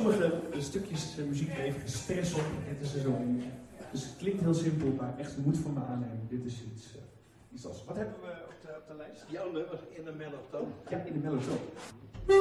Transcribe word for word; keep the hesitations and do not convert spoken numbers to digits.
sommige stukjes muziek geven stress op. Dit is er zo een. Dus het klinkt heel simpel, maar echt moed van me aannemen. Dit is iets, uh, iets als. Wat hebben we op de, op de lijst? Jouw nummer in de mellow tone. Ja, in de mellow tone.